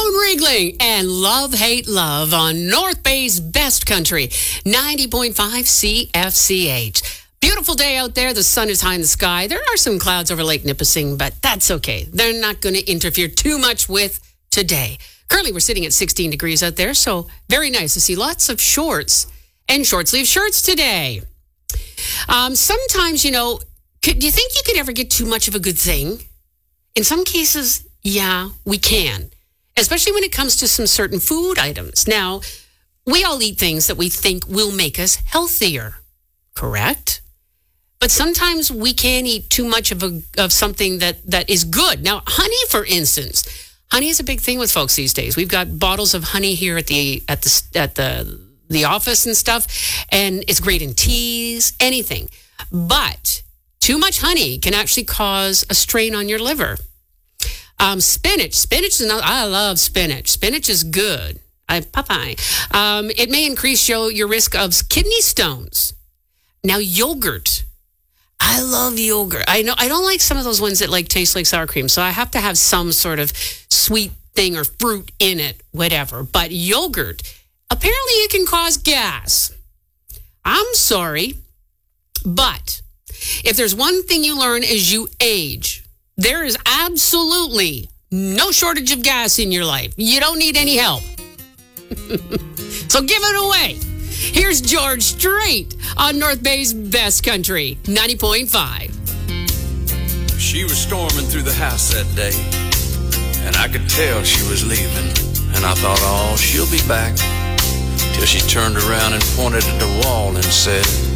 Moon Riegling and Love, Hate, Love on North Bay's Best Country, 90.5 CFCH. Beautiful day out there. The sun is high in the sky. There are some clouds over Lake Nipissing, but that's okay. They're not going to interfere too much with today. Currently, we're sitting at 16 degrees out there, so very nice to see lots of shorts and short-sleeve shirts today. Sometimes, do you think you could ever get too much of a good thing? In some cases, yeah, we can, especially when it comes to some certain food items. Now, we all eat things that we think will make us healthier, correct? But sometimes we can eat too much of something that is good. Now, honey, for instance, honey is a big thing with folks these days. We've got bottles of honey here at the office and stuff, and it's great in teas, anything. But too much honey can actually cause a strain on your liver. Spinach is another. I love spinach. Spinach is good. It may increase your risk of kidney stones. Now, yogurt. I love yogurt. I know I don't like some of those ones that taste like sour cream, so I have to have some sort of sweet thing or fruit in it, whatever. But yogurt, apparently it can cause gas. I'm sorry, but if there's one thing you learn as you age, there is absolutely no shortage of gas in your life. You don't need any help. So give it away. Here's George Strait on North Bay's Best Country, 90.5. She was storming through the house that day, and I could tell she was leaving. And I thought, oh, she'll be back. Till she turned around and pointed at the wall and said,